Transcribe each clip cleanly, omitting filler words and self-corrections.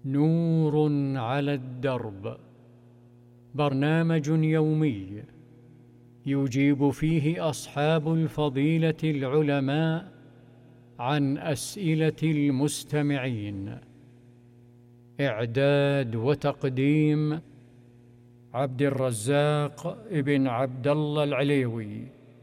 نور على الدرب، برنامج يومي يجيب فيه أصحاب الفضيلة العلماء عن أسئلة المستمعين. إعداد وتقديم عبد الرزاق ابن عبد الله العليوي.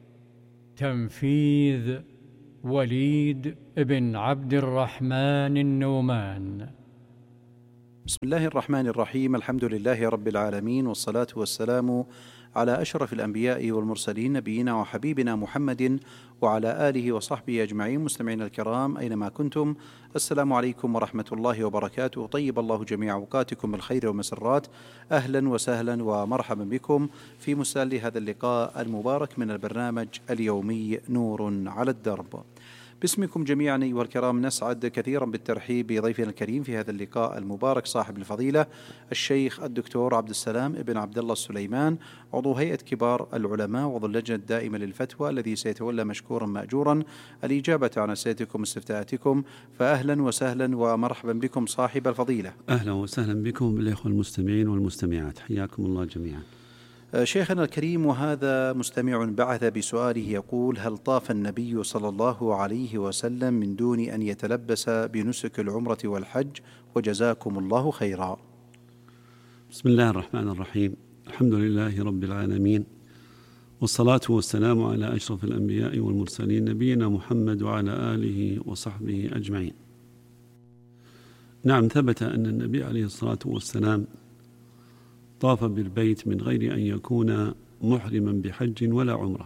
تنفيذ وليد ابن عبد الرحمن النومان. بسم الله الرحمن الرحيم. الحمد لله رب العالمين، والصلاة والسلام على أشرف الأنبياء والمرسلين، نبينا وحبيبنا محمد وعلى آله وصحبه أجمعين. مستمعينا الكرام أينما كنتم، السلام عليكم ورحمة الله وبركاته. طيب الله جميع أوقاتكم بالخير والمسرات. أهلا وسهلا ومرحبا بكم في مسلسل هذا اللقاء المبارك من البرنامج اليومي نور على الدرب. باسمكم جميعا أيها الكرام نسعد كثيرا بالترحيب بضيفنا الكريم في هذا اللقاء المبارك، صاحب الفضيلة الشيخ الدكتور عبد السلام ابن عبد الله السليمان، عضو هيئة كبار العلماء وعضو اللجنة الدائمة للفتوى، الذي سيتولى مشكورا مأجورا الإجابة عن أسئلتكم واستفتاءاتكم. فأهلا وسهلا ومرحبا بكم صاحب الفضيلة. أهلا وسهلا بكم بالإخوة المستمعين والمستمعات، حياكم الله جميعا. شيخنا الكريم، وهذا مستمع بعث بسؤاله يقول: هل طاف النبي صلى الله عليه وسلم من دون أن يتلبس بنسك العمرة والحج؟ وجزاكم الله خيرا. بسم الله الرحمن الرحيم. الحمد لله رب العالمين، والصلاة والسلام على أشرف الأنبياء والمرسلين، نبينا محمد وعلى آله وصحبه أجمعين. نعم، ثبت أن النبي عليه الصلاة والسلام طاف بالبيت من غير أن يكون محرما بحج ولا عمرة،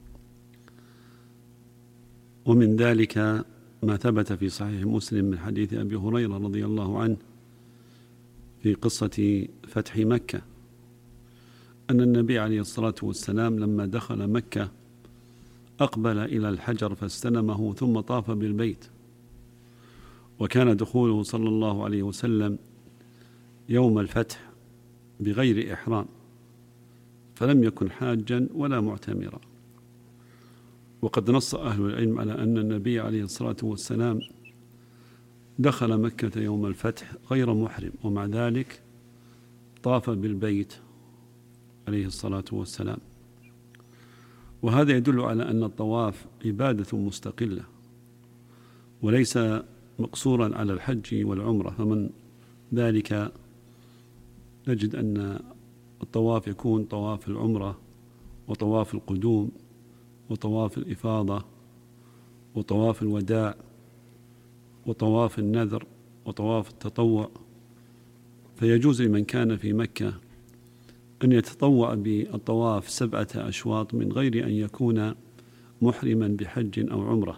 ومن ذلك ما ثبت في صحيح مسلم من حديث أبي هريرة رضي الله عنه في قصة فتح مكة، أن النبي عليه الصلاة والسلام لما دخل مكة أقبل إلى الحجر فاستلمه ثم طاف بالبيت، وكان دخوله صلى الله عليه وسلم يوم الفتح بغير إحرام، فلم يكن حاجا ولا معتمرا. وقد نص أهل العلم على أن النبي عليه الصلاة والسلام دخل مكة يوم الفتح غير محرم، ومع ذلك طاف بالبيت عليه الصلاة والسلام. وهذا يدل على أن الطواف عبادة مستقلة وليس مقصورا على الحج والعمرة، فمن ذلك نجد أن الطواف يكون طواف العمرة وطواف القدوم وطواف الإفاضة وطواف الوداع وطواف النذر وطواف التطوع، فيجوز لمن كان في مكة أن يتطوع بالطواف 7 أشواط من غير أن يكون محرما بحج أو عمرة.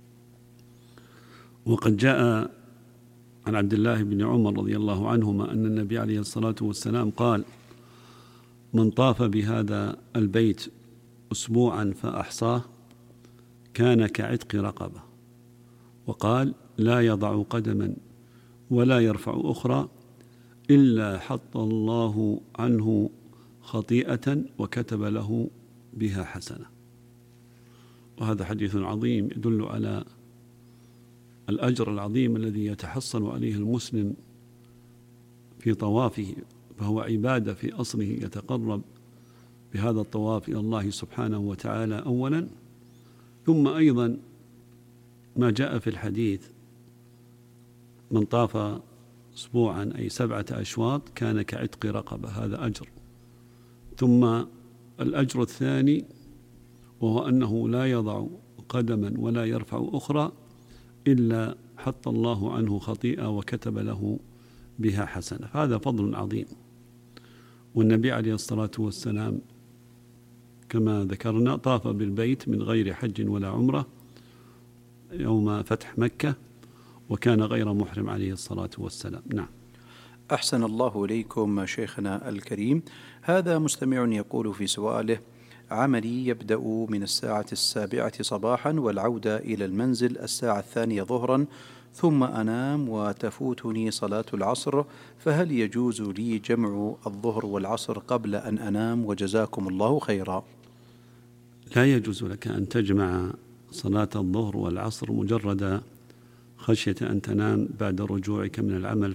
وقد جاء عن عبد الله بن عمر رضي الله عنهما أن النبي عليه الصلاة والسلام قال: من طاف بهذا البيت أسبوعا فأحصاه كان كعتق رقبة، وقال: لا يضع قدما ولا يرفع أخرى إلا حط الله عنه خطيئة وكتب له بها حسنة. وهذا حديث عظيم يدل على الأجر العظيم الذي يتحصل عليه المسلم في طوافه، فهو عبادة في أصله، يتقرب بهذا الطواف إلى الله سبحانه وتعالى أولا، ثم أيضا ما جاء في الحديث: من طاف أسبوعا أي 7 أشواط كان كعتق رقبة، هذا أجر. ثم الأجر الثاني وهو أنه لا يضع قدما ولا يرفع أخرى إلا حط الله عنه خطيئة وكتب له بها حسنة. هذا فضل عظيم. والنبي عليه الصلاة والسلام كما ذكرنا طاف بالبيت من غير حج ولا عمرة يوم فتح مكة، وكان غير محرم عليه الصلاة والسلام. نعم. أحسن الله إليكم شيخنا الكريم. هذا مستمع يقول في سؤاله: عملي يبدأ من الساعة 7 صباحا والعودة إلى المنزل الساعة 2 ظهرا، ثم أنام وتفوتني صلاة العصر، فهل يجوز لي جمع الظهر والعصر قبل أن أنام؟ وجزاكم الله خيرا. لا يجوز لك أن تجمع صلاة الظهر والعصر مجرد خشية أن تنام بعد رجوعك من العمل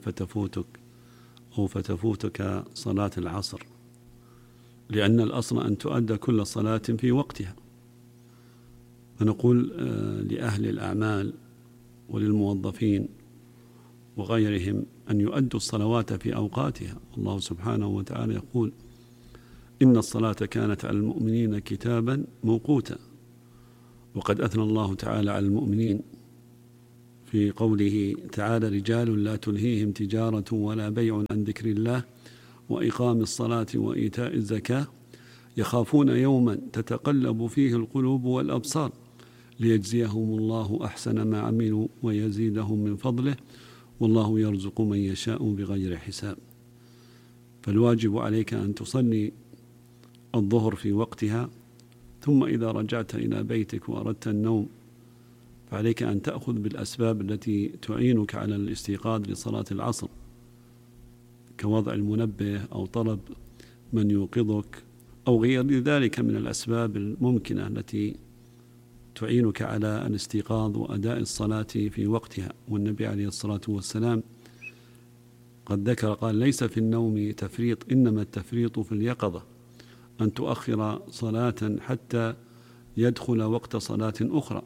فتفوتك صلاة العصر، لأن الأصل أن تؤدى كل صلاة في وقتها. فنقول لأهل الأعمال وللموظفين وغيرهم أن يؤدوا الصلوات في أوقاتها. الله سبحانه وتعالى يقول: إن الصلاة كانت على المؤمنين كتابا موقوتا. وقد أثنى الله تعالى على المؤمنين في قوله تعالى: رجال لا تلهيهم تجارة ولا بيع عن ذكر الله وإقام الصلاة وإيتاء الزكاة يخافون يوما تتقلب فيه القلوب والأبصار ليجزيهم الله أحسن ما عملوا ويزيدهم من فضله والله يرزق من يشاء بغير حساب. فالواجب عليك أن تصلي الظهر في وقتها، ثم إذا رجعت إلى بيتك وأردت النوم فعليك أن تأخذ بالأسباب التي تعينك على الاستيقاظ لصلاة العصر، كوضع المنبه أو طلب من يوقظك أو غير ذلك من الأسباب الممكنة التي تعينك على الاستيقاظ وأداء الصلاة في وقتها. والنبي عليه الصلاة والسلام قد ذكر قال: ليس في النوم تفريط، إنما التفريط في اليقظة، أن تؤخر صلاة حتى يدخل وقت صلاة أخرى.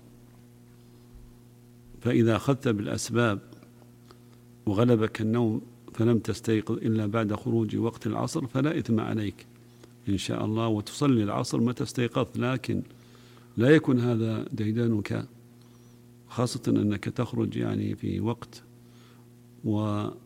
فإذا أخذت بالأسباب وغلبك النوم فلم تستيقظ إلا بعد خروج وقت العصر فلا إثم عليك إن شاء الله، وتصلي العصر متى استيقظت، لكن لا يكون هذا ديدنك، خاصة أنك تخرج يعني في وقت ويبدو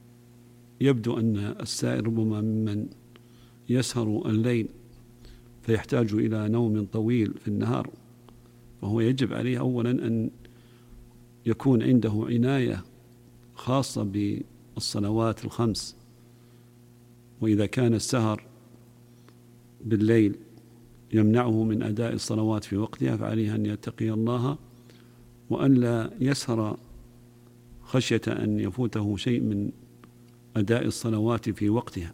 أن السائر ربما ممن يسهر الليل فيحتاج إلى نوم طويل في النهار، فهو يجب عليه أولا أن يكون عنده عناية خاصة بالصلوات الخمس. وإذا كان السهر بالليل يمنعه من أداء الصلوات في وقتها فعليه أن يتقي الله وأن لا يسهر خشية أن يفوته شيء من أداء الصلوات في وقتها.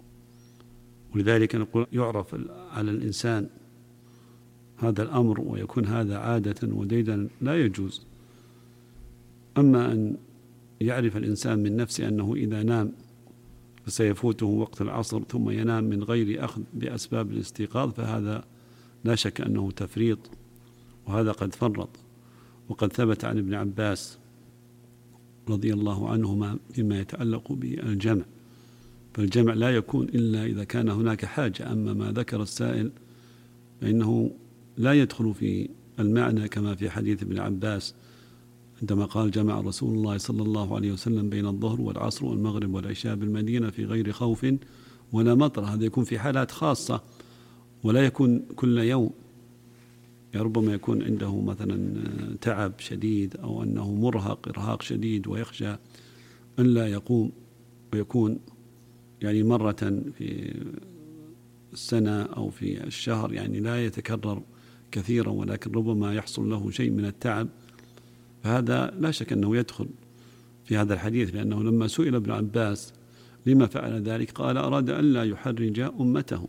ولذلك نقول يعرف على الإنسان هذا الأمر ويكون هذا عادة وديدا لا يجوز. أما أن يعرف الإنسان من نفسه أنه إذا نام فسيفوته وقت العصر ثم ينام من غير أخذ بأسباب الاستيقاظ فهذا لا شك أنه تفريط، وهذا قد فرط. وقد ثبت عن ابن عباس رضي الله عنهما فيما يتعلق بالجمع، فالجمع لا يكون إلا إذا كان هناك حاجة. أما ما ذكر السائل فإنه لا يدخل في المعنى كما في حديث ابن عباس عندما قال: جمع رسول الله صلى الله عليه وسلم بين الظهر والعصر والمغرب والعشاء بالمدينة في غير خوف ولا مطر. هذا يكون في حالات خاصة ولا يكون كل يوم، ربما يكون عنده مثلا تعب شديد أو أنه مرهق إرهاق شديد ويخشى أن لا يقوم، ويكون يعني مرة في السنة أو في الشهر، يعني لا يتكرر كثيرا ولكن ربما يحصل له شيء من التعب، فهذا لا شك أنه يدخل في هذا الحديث. لأنه لما سئل ابن عباس لما فعل ذلك قال: أراد أن لا يحرج أمته.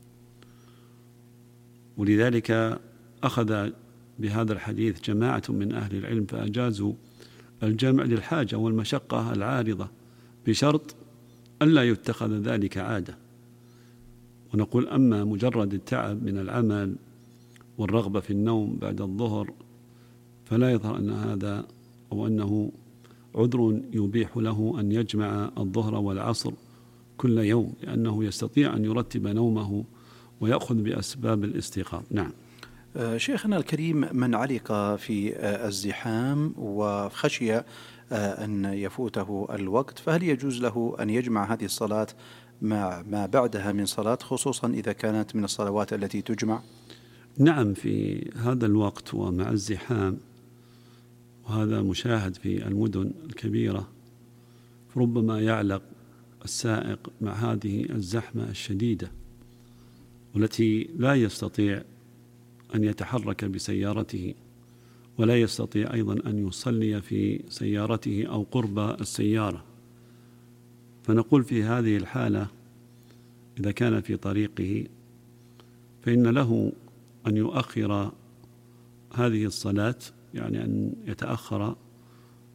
ولذلك أخذ بهذا الحديث جماعة من أهل العلم فأجازوا الجمع للحاجة والمشقة العارضة بشرط ألا يتخذ ذلك عادة. ونقول: أما مجرد التعب من العمل والرغبة في النوم بعد الظهر فلا يظهر أن هذا أو أنه عذر يبيح له أن يجمع الظهر والعصر كل يوم، لأنه يستطيع أن يرتب نومه ويأخذ بأسباب الاستيقاظ. نعم. شيخنا الكريم، من علق في الزحام وخشي أن يفوته الوقت فهل يجوز له أن يجمع هذه الصلاة مع ما بعدها من صلاة، خصوصا إذا كانت من الصلوات التي تجمع؟ نعم، في هذا الوقت ومع الزحام، وهذا مشاهد في المدن الكبيرة، فربما يعلق السائق مع هذه الزحمة الشديدة والتي لا يستطيع أن يتحرك بسيارته ولا يستطيع أيضا أن يصلي في سيارته أو قرب السيارة. فنقول في هذه الحالة إذا كان في طريقه فإن له أن يؤخر هذه الصلاة، يعني أن يتأخر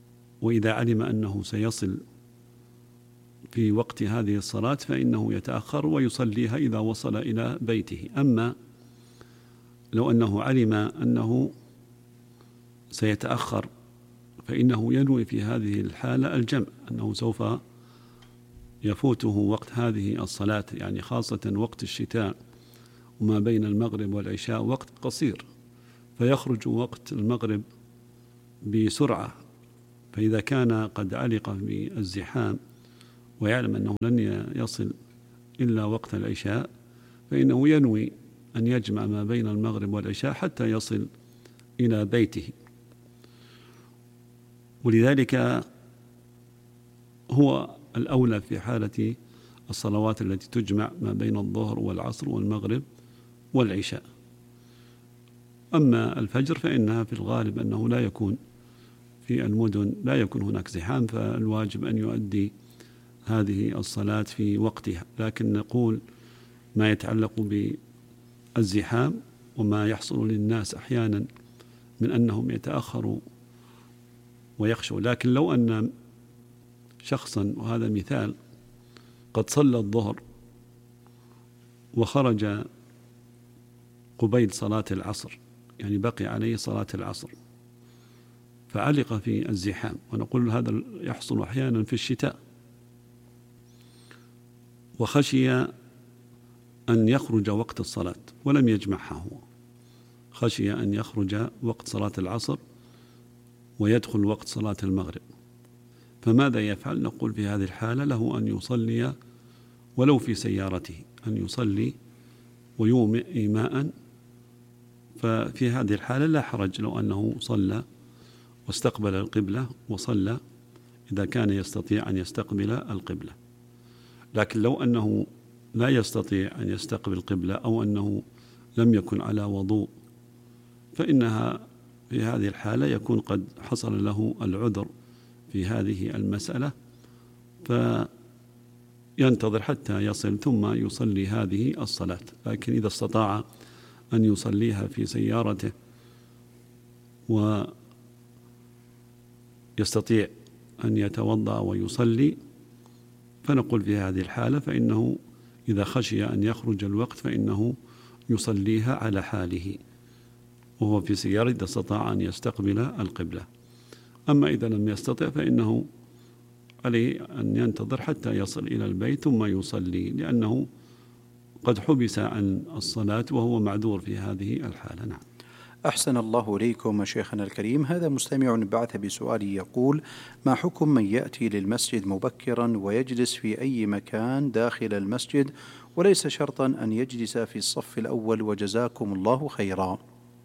وإذا علم أنه سيصل في وقت هذه الصلاة فإنه يتأخر ويصليها إذا وصل إلى بيته. أما لو أنه علم أنه سيتأخر فإنه ينوي في هذه الحالة الجمع، أنه سوف يفوته وقت هذه الصلاة، يعني خاصة وقت الشتاء وما بين المغرب والعشاء وقت قصير، فيخرج وقت المغرب بسرعة. فإذا كان قد علق بالزحام ويعلم أنه لن يصل إلا وقت العشاء فإنه ينوي أن يجمع ما بين المغرب والعشاء حتى يصل إلى بيته. ولذلك هو الأولى في حالة الصلوات التي تجمع ما بين الظهر والعصر والمغرب والعشاء. أما الفجر فإنها في الغالب أنه لا يكون في المدن لا يكون هناك زحام، فالواجب أن يؤدي هذه الصلاة في وقتها. لكن نقول ما يتعلق بالزحام وما يحصل للناس أحيانا من أنهم يتأخروا ويخشوا. لكن لو أن شخصا، وهذا مثال، قد صلى الظهر وخرج قبيل صلاة العصر، يعني بقي عليه صلاة العصر، فعلق في الزحام، ونقول هذا يحصل أحيانا في الشتاء، وخشي أن يخرج وقت الصلاة ولم يجمعها، هو خشي أن يخرج وقت صلاة العصر ويدخل وقت صلاة المغرب، فماذا يفعل؟ نقول في هذه الحالة له أن يصلي ولو في سيارته، أن يصلي ويومئ إيماء. ففي هذه الحالة لا حرج لو أنه صلى واستقبل القبلة وصلى إذا كان يستطيع أن يستقبل القبلة. لكن لو أنه لا يستطيع أن يستقبل القبلة أو أنه لم يكن على وضوء فإنها في هذه الحالة يكون قد حصل له العذر في هذه المسألة، فينتظر حتى يصل ثم يصلي هذه الصلاة. لكن إذا استطاع أن يصليها في سيارته ويستطيع أن يتوضأ ويصلي فنقول في هذه الحالة فإنه إذا خشي أن يخرج الوقت فإنه يصليها على حاله وهو في سيارة إذا استطاع أن يستقبل القبلة. أما إذا لم يستطع فإنه عليه أن ينتظر حتى يصل إلى البيت ثم يصلي، لأنه قد حبس عن الصلاة وهو معذور في هذه الحالة. نعم. أحسن الله إليكم شيخنا الكريم. هذا مستمع بعث بسؤال يقول: ما حكم من يأتي للمسجد مبكرا ويجلس في أي مكان داخل المسجد وليس شرطا أن يجلس في الصف الأول، وجزاكم الله خيرا؟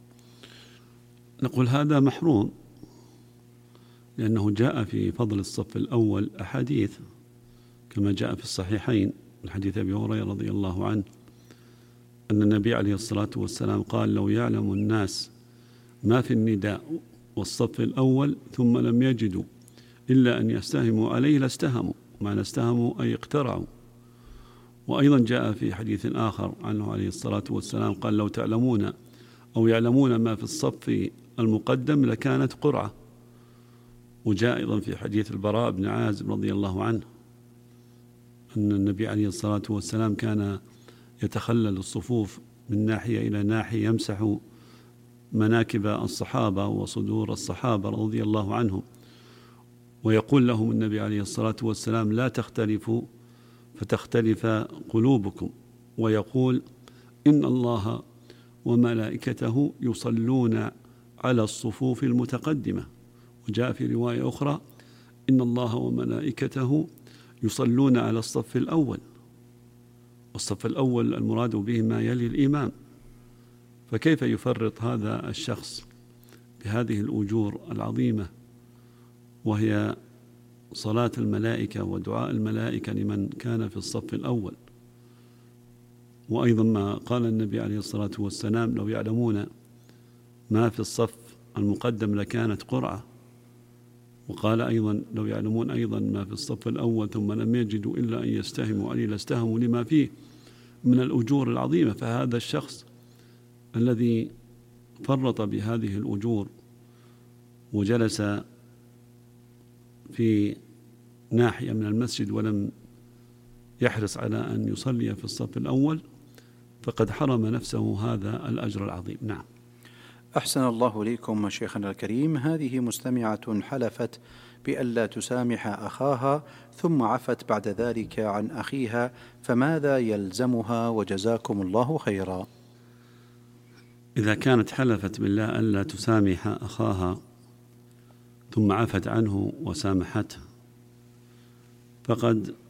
نقول هذا محروم، لأنه جاء في فضل الصف الأول أحاديث كما جاء في الصحيحين من حديث أبي هريرة رضي الله عنه أن النبي عليه الصلاة والسلام قال: لو يعلم الناس ما في النداء والصف الأول ثم لم يجدوا إلا أن يستهموا عليه لاستهموا، ما استهموا أي اقترعوا. وأيضا جاء في حديث آخر عنه عليه الصلاة والسلام قال: لو تعلمون أو يعلمون ما في الصف المقدم لكانت قرعة. وجاء أيضا في حديث البراء بن عازب رضي الله عنه أن النبي عليه الصلاة والسلام كان يتخلل الصفوف من ناحية إلى ناحية، يمسح مناكب الصحابة وصدور الصحابة رضي الله عنهم، ويقول لهم النبي عليه الصلاة والسلام: لا تختلفوا فتختلف قلوبكم، ويقول: إن الله وملائكته يصلون على الصفوف المتقدمة. وجاء في رواية أخرى: إن الله وملائكته يصلون على الصف الأول. والصف الأول المراد به ما يلي الإمام، فكيف يفرط هذا الشخص بهذه الأجور العظيمة وهي صلاة الملائكة ودعاء الملائكة لمن كان في الصف الأول؟ وأيضا ما قال النبي عليه الصلاة والسلام: لو يعلمون ما في الصف المقدم لكانت قرعة. وقال أيضا: لو يعلمون أيضا ما في الصف الأول ثم لم يجدوا إلا أن يستهموا عليه لاستهموا لما فيه من الأجور العظيمة. فهذا الشخص الذي فرط بهذه الأجور وجلس في ناحية من المسجد ولم يحرص على أن يصلي في الصف الأول فقد حرم نفسه هذا الأجر العظيم. نعم. أحسن الله إليكم شيخنا الكريم. هذه مستمعة حلفت بألا تسامح أخاها ثم عفت بعد ذلك عن أخيها، فماذا يلزمها وجزاكم الله خيرا؟ إذا كانت حلفت بالله ألا تسامح أخاها ثم عفت عنه وسامحته فقد